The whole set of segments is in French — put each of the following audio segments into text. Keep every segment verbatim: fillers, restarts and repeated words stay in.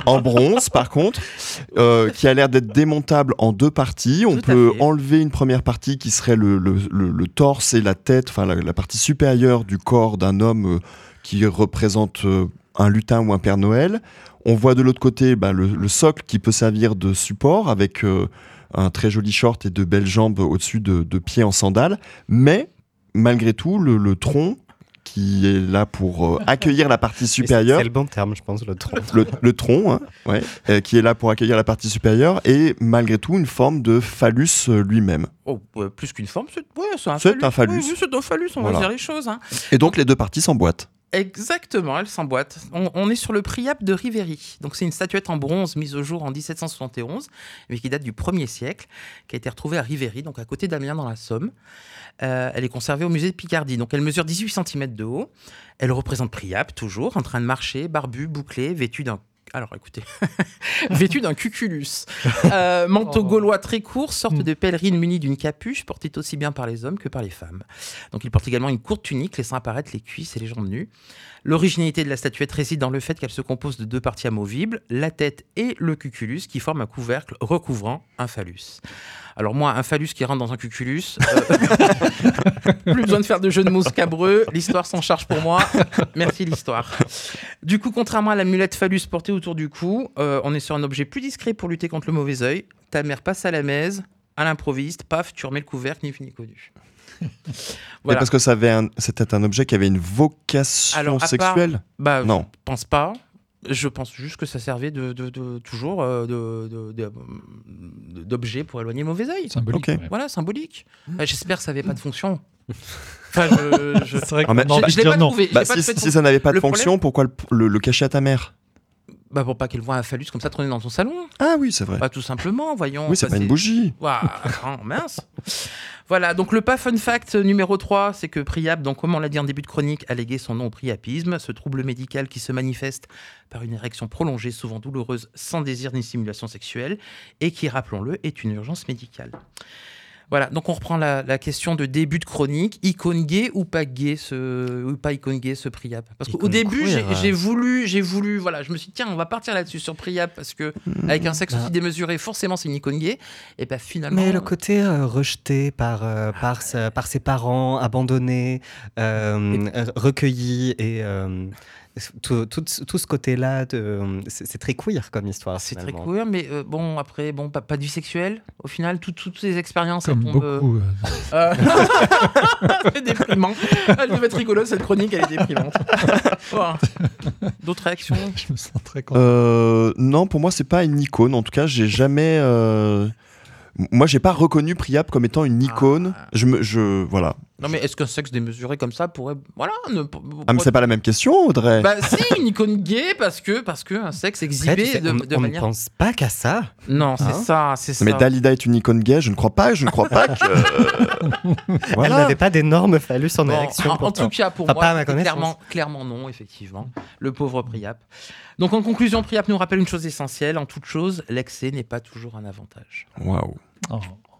en bronze par contre, euh, qui a l'air d'être démontable en deux parties. On Tout peut à fait. enlever une première partie qui serait le, le, le, le torse et la tête, enfin la, la partie supérieure du corps d'un homme euh, qui représente euh, un lutin ou un Père Noël. On voit de l'autre côté bah, le, le socle qui peut servir de support avec euh, un très joli short et de belles jambes au-dessus de, de pieds en sandales. Mais malgré tout, le, le tronc qui est là pour euh, accueillir la partie supérieure. C'est le bon terme, je pense, le tronc. Le, le tronc, hein, ouais, euh, qui est là pour accueillir la partie supérieure, et malgré tout une forme de phallus euh, lui-même. Oh, ouais, plus qu'une forme, c'est, ouais, c'est un C'est phallus. un phallus. Oui, oui, c'est un phallus, on Voilà. va dire les choses. Hein. Et donc les deux parties s'emboîtent. Exactement, elle s'emboîte. On, on est sur le Priape de Riveri. Donc c'est une statuette en bronze mise au jour en dix-sept cent soixante et onze, mais qui date du premier siècle, qui a été retrouvée à Riveri, donc à côté d'Amiens dans la Somme. Euh, elle est conservée au musée de Picardie. Donc elle mesure dix-huit centimètres de haut. Elle représente Priape, toujours, en train de marcher, barbu, bouclé, vêtu d'un... Alors écoutez, vêtu d'un cuculus. Euh, manteau gaulois très court, sorte de pèlerine munie d'une capuche, portée aussi bien par les hommes que par les femmes. Donc il porte également une courte tunique, laissant apparaître les cuisses et les jambes nues. L'originalité de la statuette réside dans le fait qu'elle se compose de deux parties amovibles, la tête et le cuculus, qui forment un couvercle recouvrant un phallus. Alors moi, un phallus qui rentre dans un cuculus, euh, plus besoin de faire de jeux de mots scabreux, l'histoire s'en charge pour moi. Merci l'histoire. Du coup, contrairement à l'amulette phallus portée autour du cou, euh, on est sur un objet plus discret pour lutter contre le mauvais œil. Ta mère passe à la mèze, à l'improviste, paf, tu remets le couvercle, ni fu ni connu. Voilà. Et parce que ça avait un, c'était un objet qui avait une vocation Alors, à sexuelle part, bah, Non. Je pense pas. Je pense juste que ça servait de, de, de toujours euh, de, de, de, de, d'objet pour éloigner le mauvais œil. Symbolique. Okay. Ouais. Voilà, symbolique. Enfin, j'espère que ça n'avait pas de fonction. Enfin, je, je... C'est vrai Ah, mais- que non, je, je l'ai dire pas non. trouvé. Bah, J'ai pas si, fait de si ça n'avait pas de Le fonction, problème- pourquoi le, le, le cacher à ta mère? Bah, pour pas qu'elle voie un phallus comme ça trôner dans ton salon. Ah oui, c'est vrai. Bah, tout simplement, voyons. oui, c'est Ça, pas une bougie. Ouah, hein, mince. Voilà, donc le pas fun fact numéro trois, c'est que Priape, donc comme on l'a dit en début de chronique, a légué son nom au priapisme, ce trouble médical qui se manifeste par une érection prolongée, souvent douloureuse, sans désir ni stimulation sexuelle, et qui, rappelons-le, est une urgence médicale. Voilà, donc on reprend la, la question de début de chronique. Icône gay ou pas gay, ce, ou pas icône gay, ce Priape? Parce qu'au Icône début, j'ai, queer. j'ai voulu, j'ai voulu, voilà, je me suis dit, tiens, on va partir là-dessus sur Priape, parce que avec un sexe Bah. aussi démesuré, forcément, c'est une icône gay. Et bien finalement... Mais le côté euh, rejeté par, euh, par, sa- par ses parents, abandonné, euh, euh, recueilli, et euh, tout, tout, tout ce côté-là, de, c'est, c'est très queer comme histoire. C'est très finalement. queer, mais euh, bon, après, bon, pas, pas de vie sexuelle. Au final, tout- toutes ces expériences, Comme elles tombent, euh, beaucoup. euh, euh, c'est déprimant. Elle devait être rigolo, cette chronique, elle est déprimante. Voilà. D'autres réactions? je me sens très content. Euh, non, pour moi, c'est pas une icône. En tout cas, j'ai jamais. Euh... Moi, j'ai pas reconnu Priape comme étant une icône. Ah. Je me, je, voilà. Non, mais est-ce qu'un sexe démesuré comme ça pourrait. Voilà. Ne, Ah, mais c'est pas la même question, Audrey. Bah, si, une icône gay, parce que, parce que un sexe exhibé Après, tu sais, de, on de on ne manière. pense pas qu'à ça. Non, c'est Hein ça, c'est ça. Mais Dalida est une icône gay. Je ne crois pas. Je ne crois pas que. Elle Voilà. n'avait pas d'énormes phallus en Bon, érection. en, en pourtant. tout cas, pour Enfin, moi, pas à ma c'était connaissance. clairement, clairement non, effectivement. Le pauvre Priape. Donc, en conclusion, Priape nous rappelle une chose essentielle. En toute chose, l'excès n'est pas toujours un avantage. Waouh. Oh.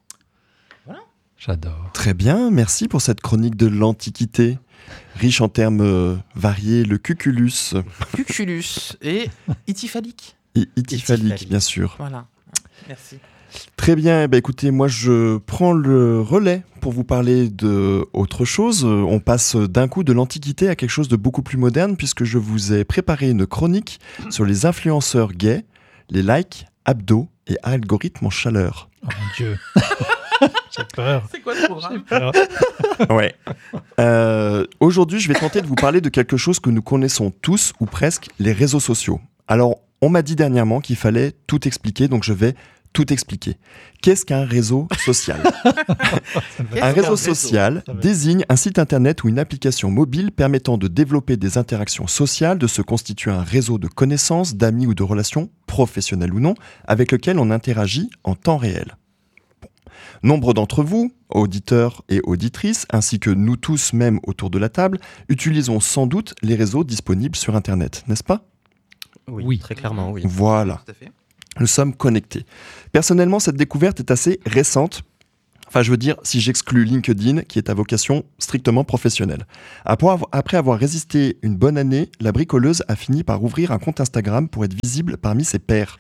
Voilà. J'adore. Très bien. Merci pour cette chronique de l'Antiquité, riche en termes euh, variés. Le cuculus, Cuculus et ityphalique. et ityphalique, Ityphalique. bien sûr. Voilà. Merci. Très bien, eh ben, écoutez, moi je prends le relais pour vous parler de autre chose. Euh, On passe d'un coup de l'Antiquité à quelque chose de beaucoup plus moderne, puisque je vous ai préparé une chronique sur les influenceurs gays, les likes, abdos et algorithmes en chaleur. Oh mon Dieu. J'ai peur. C'est quoi ce programme? peur. Ouais. Euh, aujourd'hui, je vais tenter de vous parler de quelque chose que nous connaissons tous, ou presque, les réseaux sociaux. Alors, on m'a dit dernièrement qu'il fallait tout expliquer, donc je vais tout expliquer. Qu'est-ce qu'un réseau social ? Qu'est-ce Un qu'un réseau social Ça va. désigne un site internet ou une application mobile permettant de développer des interactions sociales, de se constituer un réseau de connaissances, d'amis ou de relations, professionnelles ou non, avec lequel on interagit en temps réel. Bon. Nombre d'entre vous, auditeurs et auditrices, ainsi que nous tous même autour de la table, utilisons sans doute les réseaux disponibles sur Internet, n'est-ce pas ? Oui, Oui. très clairement, oui. Voilà. Tout à fait. Nous sommes connectés. Personnellement, cette découverte est assez récente. Enfin, je veux dire, si j'exclus LinkedIn, qui est à vocation strictement professionnelle. Après avoir résisté une bonne année, la bricoleuse a fini par ouvrir un compte Instagram pour être visible parmi ses pairs.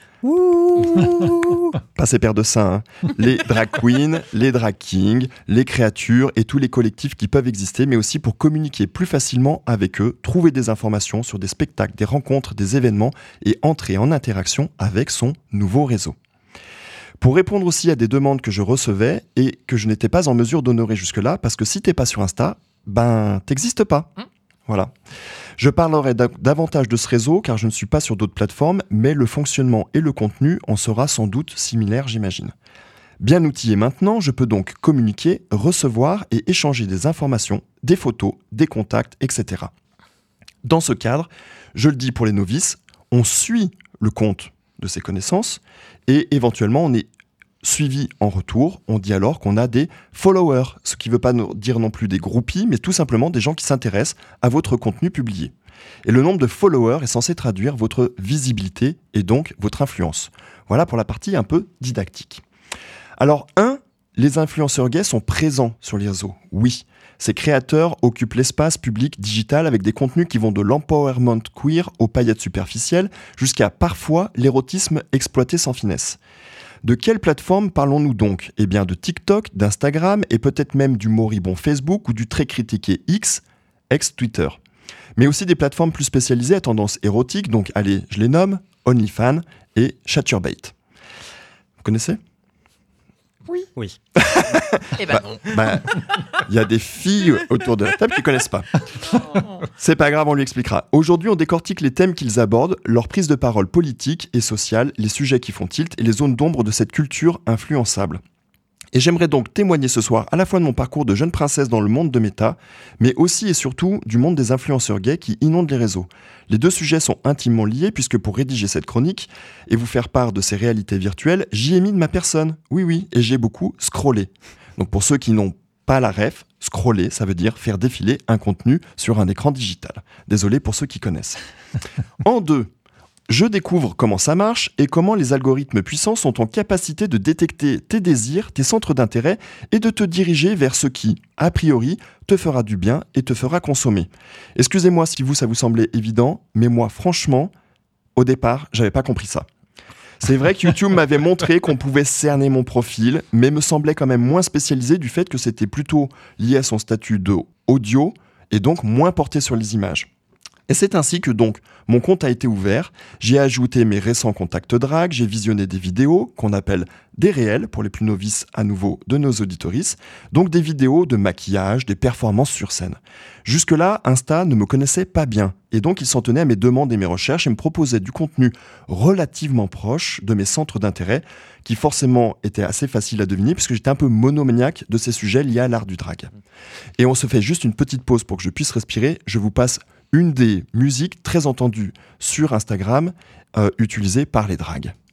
Pas ses pairs de seins, hein. Les drag queens, les drag kings, les créatures et tous les collectifs qui peuvent exister, mais aussi pour communiquer plus facilement avec eux, trouver des informations sur des spectacles, des rencontres, des événements et entrer en interaction avec son nouveau réseau. Pour répondre aussi à des demandes que je recevais et que je n'étais pas en mesure d'honorer jusque-là, parce que si t'es pas sur Insta, ben t'existes pas. Mmh. Voilà. Je parlerai davantage de ce réseau car je ne suis pas sur d'autres plateformes, mais le fonctionnement et le contenu en sera sans doute similaire, j'imagine. Bien outillé maintenant, je peux donc communiquer, recevoir et échanger des informations, des photos, des contacts, et cetera. Dans ce cadre, je le dis pour les novices, on suit le compte de ses connaissances et éventuellement on est suivi en retour. On dit alors qu'on a des followers, ce qui ne veut pas dire non plus des groupies, mais tout simplement des gens qui s'intéressent à votre contenu publié. Et le nombre de followers est censé traduire votre visibilité et donc votre influence. Voilà pour la partie un peu didactique. Alors, un, les influenceurs gays sont présents sur les réseaux. Oui, ces créateurs occupent l'espace public digital avec des contenus qui vont de l'empowerment queer aux paillettes superficielles jusqu'à parfois l'érotisme exploité sans finesse. De quelle plateforme parlons-nous donc ? Eh bien de TikTok, d'Instagram et peut-être même du moribond Facebook ou du très critiqué X, ex-Twitter. Mais aussi des plateformes plus spécialisées à tendance érotique, donc allez, je les nomme, OnlyFans et Chaturbate. Vous connaissez ? Oui. Oui. Eh ben non. Bah, il y a des filles autour de la table qui ne connaissent pas. C'est pas grave, on lui expliquera. Aujourd'hui, on décortique les thèmes qu'ils abordent, leur prise de parole politique et sociale, les sujets qui font tilt et les zones d'ombre de cette culture influençable. Et j'aimerais donc témoigner ce soir à la fois de mon parcours de jeune princesse dans le monde de Meta, mais aussi et surtout du monde des influenceurs gays qui inondent les réseaux. Les deux sujets sont intimement liés puisque pour rédiger cette chronique et vous faire part de ces réalités virtuelles, j'y ai mis de ma personne. Oui, oui, et j'ai beaucoup scrollé. Donc pour ceux qui n'ont pas la ref, scroller, ça veut dire faire défiler un contenu sur un écran digital. Désolé pour ceux qui connaissent. En deux, je découvre comment ça marche et comment les algorithmes puissants sont en capacité de détecter tes désirs, tes centres d'intérêt et de te diriger vers ce qui, a priori, te fera du bien et te fera consommer. Excusez-moi si vous, ça vous semblait évident, mais moi, franchement, au départ, j'avais pas compris ça. C'est vrai que YouTube m'avait montré qu'on pouvait cerner mon profil, mais me semblait quand même moins spécialisé du fait que c'était plutôt lié à son statut d'audio et donc moins porté sur les images. Et c'est ainsi que donc mon compte a été ouvert, j'ai ajouté mes récents contacts drag, j'ai visionné des vidéos qu'on appelle des réels pour les plus novices à nouveau de nos auditorices, donc des vidéos de maquillage, des performances sur scène. Jusque-là, Insta ne me connaissait pas bien et donc il s'en tenait à mes demandes et mes recherches et me proposait du contenu relativement proche de mes centres d'intérêt qui forcément étaient assez faciles à deviner puisque j'étais un peu monomaniaque de ces sujets liés à l'art du drag. Et on se fait juste une petite pause pour que je puisse respirer, je vous passe une des musiques très entendues sur Instagram euh, utilisées par les drags.